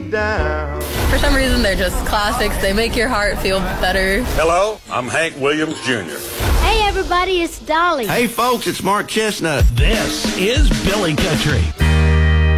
down. For some reason, they're just classics. They make your heart feel better. Hello, I'm Hank Williams Jr. Hey, everybody, it's Dolly. Hey, folks, it's Mark Chestnut. This is Billy Country.